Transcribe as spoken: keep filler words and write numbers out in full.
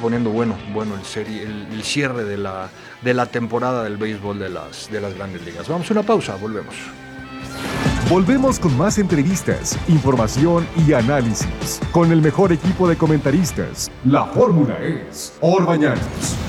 poniendo bueno, bueno el, serie, el, el cierre de la, de la temporada del béisbol de las, de las grandes ligas. Vamos a una pausa, volvemos. Volvemos con más entrevistas, información y análisis. Con el mejor equipo de comentaristas, la fórmula es Orbañanos.